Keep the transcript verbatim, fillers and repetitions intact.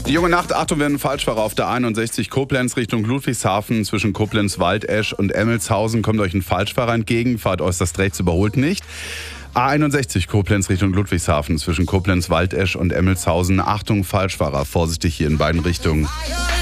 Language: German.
Die junge Nacht, Achtung, werden Falschfahrer auf der einundsechzig Koblenz Richtung Ludwigshafen. Zwischen Koblenz, Waldesch und Emmelshausen kommt euch ein Falschfahrer entgegen. Fahrt äußerst rechts, überholt nicht. A einundsechzig Koblenz Richtung Ludwigshafen. Zwischen Koblenz, Waldesch und Emmelshausen. Achtung, Falschfahrer. Vorsichtig hier in beiden Richtungen.